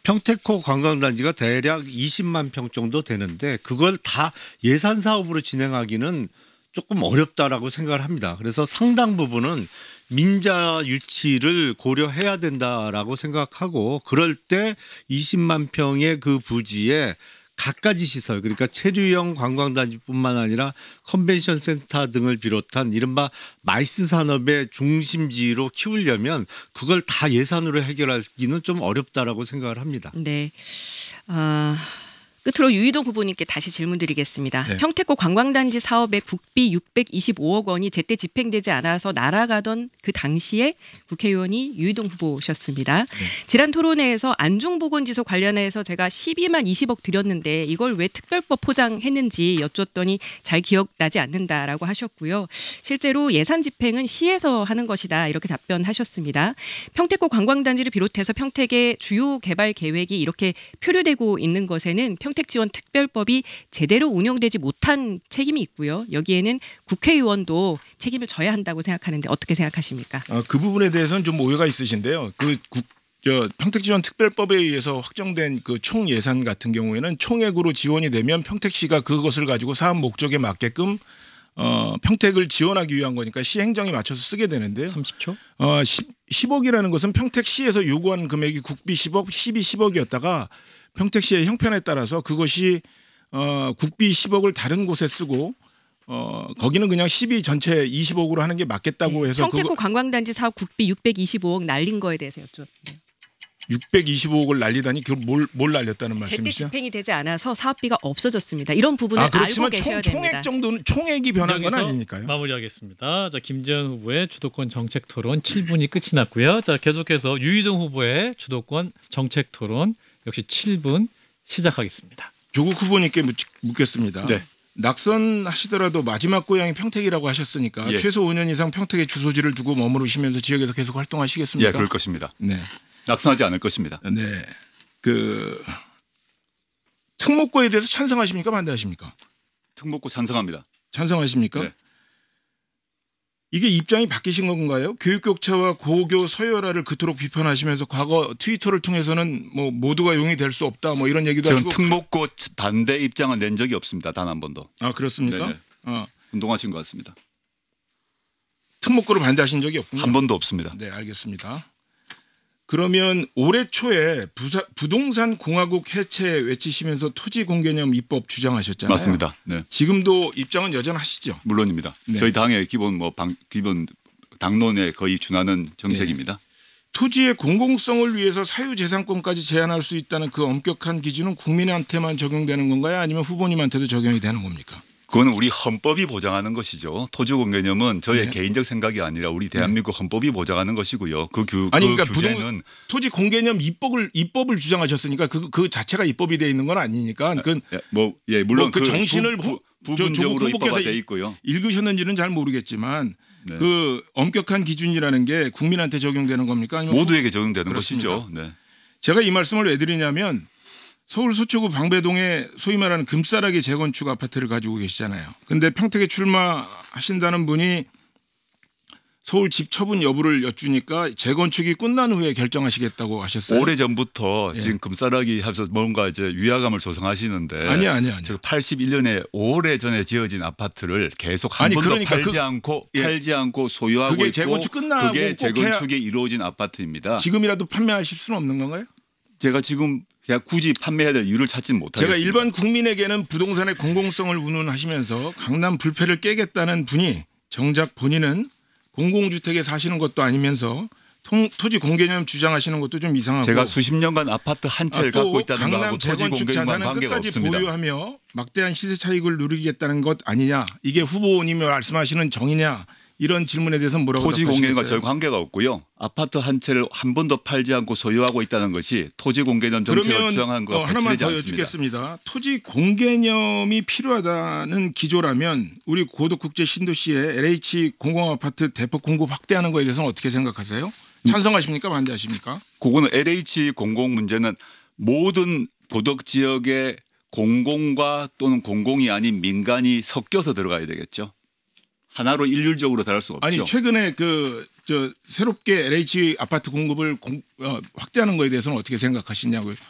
평택호 관광단지가 대략 20만 평 정도 되는데 그걸 다 예산 사업으로 진행하기는 조금 어렵다라고 생각을 합니다. 그래서 상당 부분은 민자 유치를 고려해야 된다라고 생각하고 그럴 때 20만 평의 그 부지에 갖가지 시설 그러니까 체류형 관광단지뿐만 아니라 컨벤션 센터 등을 비롯한 이른바 마이스 산업의 중심지로 키우려면 그걸 다 예산으로 해결하기는 좀 어렵다라고 생각을 합니다. 네. 끝으로 유이동 후보님께 다시 질문드리겠습니다. 네. 평택고 관광단지 사업의 국비 625억 원이 제때 집행되지 않아서 날아가던 그 당시에 국회의원이 유이동 후보셨습니다. 지난 토론회에서 안중보건지소 관련해서 제가 12만 20억 드렸는데 이걸 왜 특별법 포장했는지 여쭸더니 잘 기억나지 않는다라고 하셨고요. 실제로 예산 집행은 시에서 하는 것이다 이렇게 답변하셨습니다. 평택고 관광단지를 비롯해서 평택의 주요 개발 계획이 이렇게 표류되고 있는 것에는 평택지원특별법이 제대로 운영되지 못한 책임이 있고요. 여기에는 국회의원도 책임을 져야 한다고 생각하는데 어떻게 생각하십니까? 그 부분에 대해서는 좀 오해가 있으신데요. 평택지원특별법에 의해서 확정된 그 총 예산 같은 경우에는 총액으로 지원이 되면 평택시가 그것을 가지고 사업 목적에 맞게끔 평택을 지원하기 위한 거니까 시 행정에 맞춰서 쓰게 되는데요. 30초? 10억이라는 것은 평택시에서 요구한 금액이 국비 10억, 시비 10억이었다가 평택시의 형편에 따라서 그것이 국비 10억을 다른 곳에 쓰고 거기는 그냥 시비 전체 20억으로 하는 게 맞겠다고 해서 평택고 관광단지 사업 국비 625억 날린 거에 대해서 여쭈었네요. 625억을 날리다니 그걸 뭘 날렸다는 제때 말씀이시죠? 집행이 되지 않아서 사업비가 없어졌습니다. 이런 부분을 알고 그렇지만 계셔야 됩니다. 총액 정도는 총액이 변한 건 여기서 아니니까요. 마무리하겠습니다. 자, 김재현 후보의 주도권 정책 토론 7분이 끝이 났고요. 자, 계속해서 유이동 후보의 주도권 정책 토론 역시 7분 시작하겠습니다. 조국 후보님께 묻겠습니다. 네. 낙선하시더라도 마지막 고향이 평택이라고 하셨으니까 예. 최소 5년 이상 평택에 주소지를 두고 머무르시면서 지역에서 계속 활동하시겠습니까? 예, 그럴 것입니다. 네. 낙선하지 않을 것입니다. 네. 특목고에 대해서 찬성하십니까? 반대하십니까? 특목고 찬성합니다. 찬성하십니까? 네. 이게 입장이 바뀌신 건가요? 교육격차와 고교 서열화를 그토록 비판하시면서 과거 트위터를 통해서는 뭐 모두가 용이 될 수 없다 뭐 이런 얘기도 저는 하시고 특목고 반대 입장을 낸 적이 없습니다. 단 한 번도. 그렇습니까? 네네. 운동하신 것 같습니다. 특목고를 반대하신 적이 없군요. 한 번도 없습니다. 네, 알겠습니다. 그러면 올해 초에 부동산 공화국 해체 외치시면서 토지 공개념 입법 주장하셨잖아요. 맞습니다. 네, 지금도 입장은 여전하시죠? 물론입니다. 네. 저희 당의 기본 당론에 거의 준하는 정책입니다. 토지의 공공성을 위해서 사유재산권까지 제한할 수 있다는 그 엄격한 기준은 국민한테만 적용되는 건가요? 아니면 후보님한테도 적용이 되는 겁니까? 그거는 우리 헌법이 보장하는 것이죠. 토지 공개념은 저의 네. 개인적 생각이 아니라 우리 대한민국 헌법이 보장하는 것이고요. 그러니까 규제는 토지 공개념 입법을 주장하셨으니까 그 자체가 입법이 돼 있는 건 아니니까 물론 그 정신을 부분적으로 조국 입법화 후보께서 돼 있고요. 읽으셨는지는 잘 모르겠지만 네. 그 엄격한 기준이라는 게 국민한테 적용되는 겁니까? 아니면 모두에게 적용되는 그렇습니다. 것이죠. 네. 제가 이 말씀을 왜 드리냐면 서울 서초구 방배동에 소위 말하는 금싸라기 재건축 아파트를 가지고 계시잖아요. 그런데 평택에 출마하신다는 분이 서울 집 처분 여부를 여쭈니까 재건축이 끝난 후에 결정하시겠다고 하셨어요. 오래 전부터 예. 지금 금싸라기 하면서 뭔가 이제 위화감을 조성하시는데 아니요. 81년에 오래 전에 지어진 아파트를 계속 한 아니, 번도 그러니까 팔지 않고 소유하고 그게 있고 재건축 끝나고 그게 꼭 재건축이 이루어진 아파트입니다. 지금이라도 판매하실 수는 없는 건가요? 제가 지금 그냥 굳이 판매해야 될 이유를 찾지는 못하겠습니다. 제가 일반 국민에게는 부동산의 공공성을 운운하시면서 강남 불패를 깨겠다는 분이 정작 본인은 공공주택에 사시는 것도 아니면서 토지 공개념 주장하시는 것도 좀 이상하고 제가 수십 년간 아파트 한 채를 또 갖고 있다는 강남 거하고 토지 재건축 공개념과 자산은 관계가 끝까지 없습니다. 보유하며 막대한 시세 차익을 누리겠다는 것 아니냐. 이게 후보님이 말씀하시는 정의냐. 이런 질문에 대해서는 뭐라고 토지 공개념과 답하시겠어요? 전 관계가 없고요. 아파트 한 채를 한 번도 팔지 않고 소유하고 있다는 것이 토지 공개념 정책을 주장한 것과 하나만 배치되지 더 않습니다. 여쭙겠습니다. 토지 공개념이 필요하다는 기조라면 우리 고덕국제 신도시의 LH 공공아파트 대폭 공급 확대하는 거에 대해서는 어떻게 생각하세요? 찬성하십니까? 반대하십니까? 그거는 LH 공공 문제는 모든 고덕 지역의 공공과 또는 공공이 아닌 민간이 섞여서 들어가야 되겠죠. 하나로 일률적으로 다를 수 없죠. 아니 최근에 새롭게 LH 아파트 공급을 확대하는 거에 대해서는 어떻게 생각하시냐고요?